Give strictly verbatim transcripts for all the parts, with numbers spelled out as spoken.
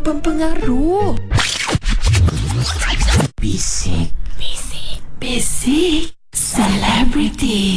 album pengaruh. Bisik, bisik, bisik Celebrity.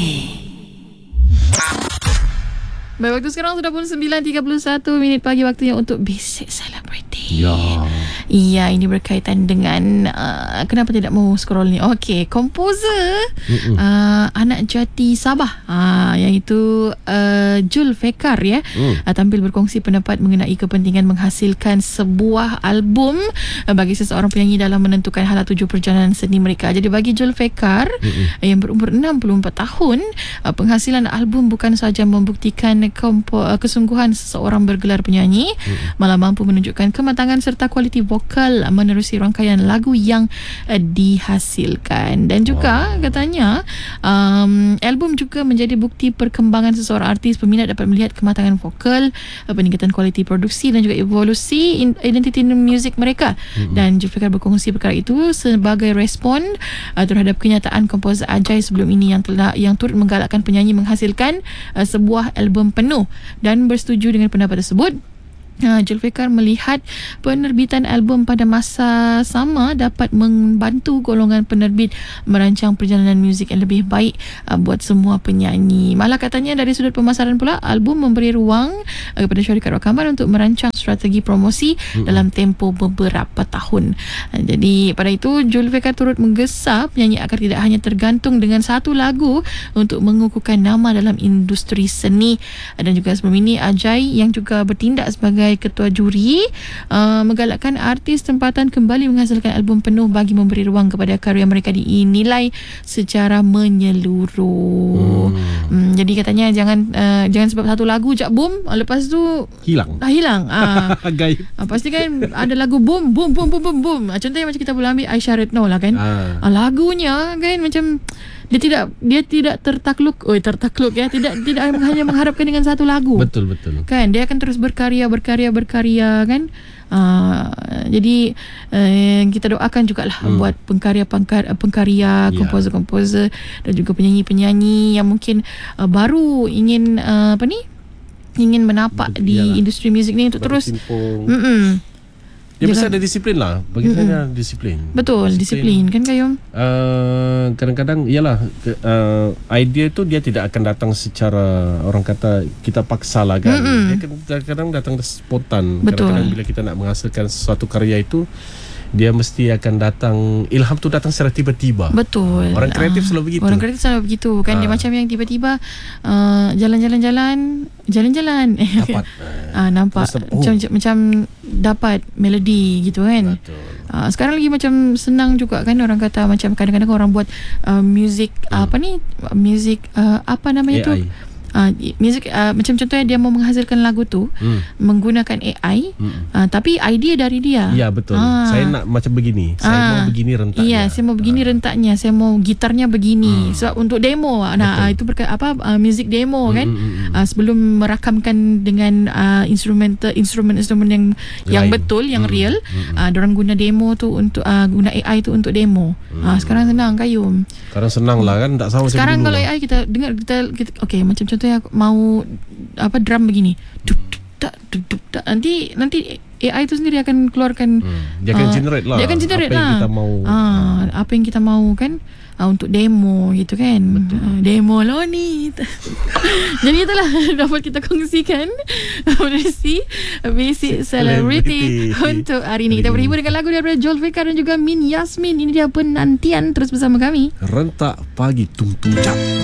Baik, waktu sekarang sudah pun sembilan tiga puluh satu minit pagi, waktunya untuk Bisik Celebrity. Ya. Iya, ini berkaitan dengan uh, kenapa tidak mau scroll ni. Okey, komposer uh, anak jati Sabah, uh, iaitu uh, Jul Fekar ya, mm. uh, tampil berkongsi pendapat mengenai kepentingan menghasilkan sebuah album uh, bagi seseorang penyanyi dalam menentukan hala tuju perjalanan seni mereka. Jadi bagi Jul Fekar uh, yang berumur enam puluh empat tahun, uh, penghasilan album bukan sahaja membuktikan kompo, uh, kesungguhan seseorang bergelar penyanyi, mm. malah mampu menunjukkan kematangan serta kualiti vokal menerusi rangkaian lagu yang uh, dihasilkan. Dan juga wow. katanya um, album juga menjadi bukti perkembangan seseorang artis. Peminat dapat melihat kematangan vokal, uh, peningkatan kualiti produksi dan juga evolusi identiti muzik mereka. Mm-hmm. Dan Zulfikar berkongsi perkara itu sebagai respon uh, terhadap kenyataan komposer Ajai sebelum ini yang telah yang turut menggalakkan penyanyi menghasilkan uh, sebuah album penuh. Dan bersetuju dengan pendapat tersebut, Uh, Zulfikar melihat penerbitan album pada masa sama dapat membantu golongan penerbit merancang perjalanan muzik yang lebih baik uh, buat semua penyanyi. Malah katanya dari sudut pemasaran pula, album memberi ruang uh, kepada syarikat rakaman untuk merancang strategi promosi mm-hmm. dalam tempoh beberapa tahun. Uh, jadi pada itu Zulfikar turut menggesa penyanyi agar tidak hanya tergantung dengan satu lagu untuk mengukuhkan nama dalam industri seni. Uh, dan juga sebelum ini Ajai yang juga bertindak sebagai ketua juri uh, menggalakkan artis tempatan kembali menghasilkan album penuh bagi memberi ruang kepada karya mereka dinilai secara menyeluruh. Hmm. Hmm, jadi katanya jangan uh, jangan sebab satu lagu jak boom, lepas tu hilang. Dah hilang. Ah. Gaib. Uh, pasti kan ada lagu boom boom boom boom boom boom. Contohnya macam kita boleh ambil Aisyah Retno lah kan. Ah. Uh, lagunya kan macam dia tidak dia tidak tertakluk, oi tertakluk ya, tidak tidak hanya mengharapkan dengan satu lagu. Betul betul. Kan dia akan terus berkarya berkarya berkarya kan. Uh, jadi uh, kita doakan jugalah hmm. buat pengkarya pengkarya, pengkarya yeah. komposer-komposer dan juga penyanyi-penyanyi yang mungkin uh, baru ingin uh, apa ni ingin menapak Betul, di yalah. industri muzik ni untuk baru terus dia mesti ada disiplin lah. Bagi mm-hmm. saya disiplin. Betul, disiplin, disiplin kan Kayum? Uh, kadang-kadang ialah uh, idea tu dia tidak akan datang secara orang kata kita paksa lah kan. Mm-hmm. Dia kadang-kadang datang spontan. Betul. Kadang-kadang bila kita nak menghasilkan sesuatu karya itu, dia mesti akan datang, ilham tu datang secara tiba-tiba. Betul. Orang kreatif uh, selalu begitu. Orang kreatif selalu begitu kan. Uh. Dia macam yang tiba-tiba uh, jalan-jalan-jalan Jalan-jalan dapat uh, nampak oh. macam, macam dapat melodi gitu kan. Uh, sekarang lagi macam senang juga kan, orang kata macam kadang-kadang orang buat uh, music hmm. apa ni music uh, apa namanya A I. Tu Uh, music uh, macam contohnya dia mau menghasilkan lagu tu hmm. menggunakan A I hmm. uh, tapi idea dari dia. Ya betul. Ah. Saya nak macam begini. Saya ah. mau begini rentaknya. Iya, saya mau begini ah. rentaknya. Saya mau gitarnya begini. Hmm. Sebab so, untuk demo. Nah, uh, itu berka- apa uh, music demo hmm. kan. Hmm. Uh, sebelum merakamkan dengan uh, instrumental instrumen-instrumen yang Lain. yang betul, yang hmm. real, hmm. uh, diorang guna demo tu untuk uh, guna A I tu untuk demo. Hmm. Uh, sekarang senang Kayum. Sekarang senang lah kan, tak sama sekarang macam dulu. Sekarang kalau lah. A I kita dengar kita, kita okey macam contoh aku mau apa drum begini dup, dup, tak, dup, dup, tak. nanti nanti A I tu sendiri akan keluarkan hmm. dia akan uh, generate lah dia akan generate apa lah yang kita mau uh, apa yang kita mau kan uh, untuk demo gitu kan. Uh, demo lo ni jadi itulah dapat kita kongsikan berisi Bisik Celebrity untuk hari ini. Kita berhibur dengan lagu daripada Zulfikar dan juga Min Yasmin. Ini dia penantian. Terus bersama kami Rentak Pagi Tung Tung Jam.